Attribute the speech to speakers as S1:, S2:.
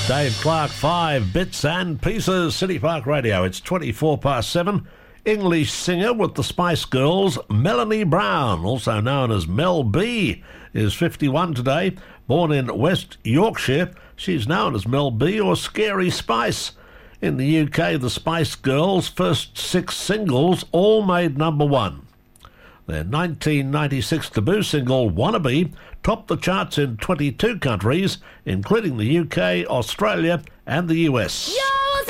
S1: Dave Clark, 5 bits and pieces, City Park Radio. It's 7:24. English singer with the Spice Girls, Melanie Brown, also known as Mel B, is 51 today. Born in West Yorkshire, she's known as Mel B or Scary Spice. In the UK, the Spice Girls' first 6 singles all made number 1. Their 1996 debut single, Wannabe, topped the charts in 22 countries, including the UK, Australia and the US.
S2: Yeah!